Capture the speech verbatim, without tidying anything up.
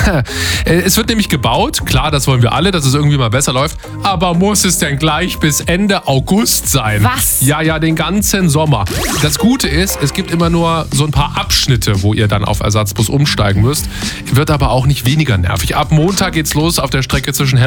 Es wird nämlich gebaut, klar, das wollen wir alle, dass es irgendwie mal besser läuft, aber muss es denn gleich bis Ende August sein? Was? Ja, ja, den ganzen Sommer. Das Gute ist, es gibt immer nur so ein paar Abschnitte, wo ihr dann auf Ersatzbus umsteigen müsst. Wird aber auch nicht weniger nervig. Ab Montag geht's los auf der Strecke zwischen